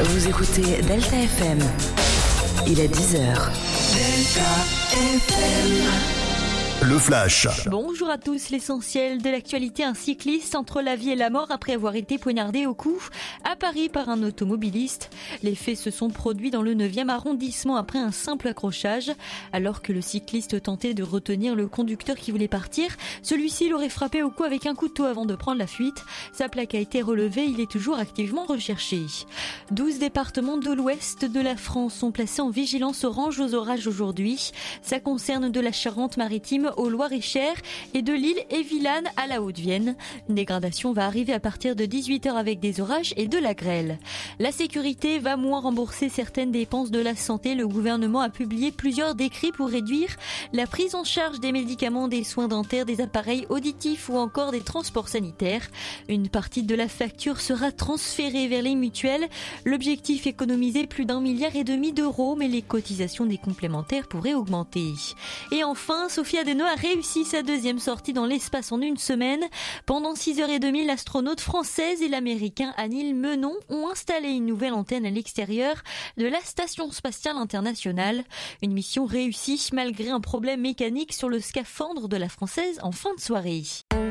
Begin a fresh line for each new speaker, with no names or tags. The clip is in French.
Vous écoutez Delta FM. Il est 10h. Delta FM.
Le Flash.
Bonjour à tous, l'essentiel de l'actualité, un cycliste entre la vie et la mort après avoir été poignardé au cou à Paris par un automobiliste. Les faits se sont produits dans le 9e arrondissement après un simple accrochage. Alors que le cycliste tentait de retenir le conducteur qui voulait partir, celui-ci l'aurait frappé au cou avec un couteau avant de prendre la fuite. Sa plaque a été relevée, il est toujours activement recherché. 12 départements de l'ouest de la France sont placés en vigilance orange aux orages aujourd'hui. Ça concerne de la Charente-Maritime au Loir-et-Cher et de Lille et Villane à la Haute-Vienne. Une dégradation va arriver à partir de 18h avec des orages et de la grêle. La sécurité va moins rembourser certaines dépenses de la santé. Le gouvernement a publié plusieurs décrets pour réduire la prise en charge des médicaments, des soins dentaires, des appareils auditifs ou encore des transports sanitaires. Une partie de la facture sera transférée vers les mutuelles. L'objectif, économiser plus d'1,5 milliard d'euros, mais les cotisations des complémentaires pourraient augmenter. Et enfin, Sophie Adeno a réussi sa deuxième sortie dans l'espace en une semaine. Pendant 6h30, l'astronaute française et l'américain Anil Menon ont installé une nouvelle antenne à l'extérieur de la Station spatiale internationale. Une mission réussie malgré un problème mécanique sur le scaphandre de la française en fin de soirée.